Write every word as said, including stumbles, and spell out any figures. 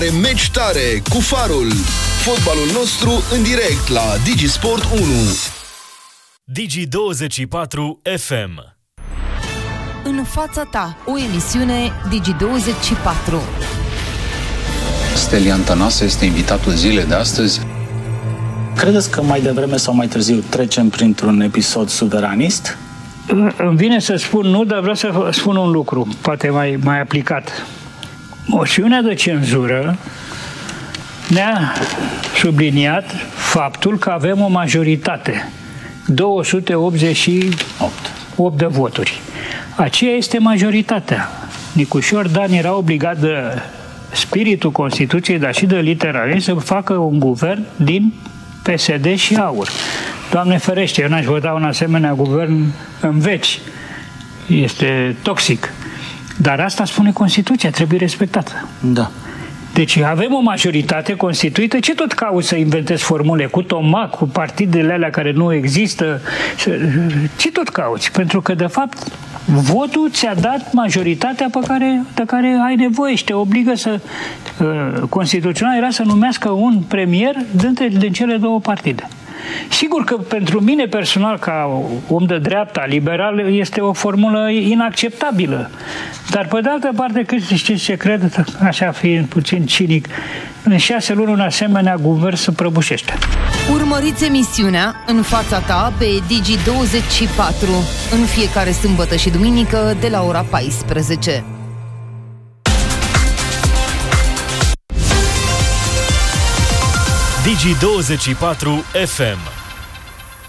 Meci tare cu Farul. Fotbalul nostru în direct la Digisport unu. Digi douăzeci și patru F M. În fața ta, o emisiune Digi douăzeci și patru. Stelian Tănase este invitatul zilei de astăzi. Credeți că mai devreme sau mai târziu trecem printr-un episod suveranist? Îmi vine să spun nu, dar vreau să spun un lucru, poate mai, mai aplicat. Moțiunea de cenzură ne-a subliniat faptul că avem o majoritate, două sute optzeci și opt de voturi. Aceea este majoritatea. Nicușor Dan era obligat de spiritul Constituției, dar și de litera ei, să facă un guvern din P S D și AUR. Doamne ferește, eu n-aș vota un asemenea guvern în veci. Este toxic. Dar asta spune Constituția, trebuie respectată. Da. Deci avem o majoritate constituită, ce tot cauți să inventezi formule cu tomac, cu partidele alea care nu există? Ce tot cauți? Pentru că, de fapt, votul ți-a dat majoritatea pe care, de care ai nevoie și te obligă să... Uh, constituțional era să numească un premier dintre din cele două partide. Sigur că pentru mine personal, ca om de dreapta, liberal, este o formulă inacceptabilă. Dar pe de altă parte, cât știți ce cred, așa fiind puțin cinic, în șase luni un asemenea guvern se prăbușește. Urmăriți emisiunea În fața ta pe Digi douăzeci și patru în fiecare sâmbătă și duminică de la ora paisprezece. Digi douăzeci și patru F M.